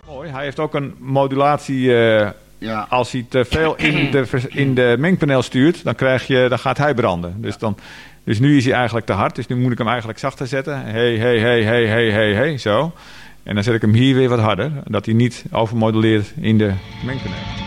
Mooi. Hij heeft ook een modulatie. Ja. Als hij te veel in de mengpaneel stuurt, dan gaat hij branden. Dus nu is hij eigenlijk te hard. Dus nu moet ik hem eigenlijk zachter zetten. Hey, zo. En dan zet ik hem hier weer wat harder. Dat hij niet overmoduleert in de mengpaneel.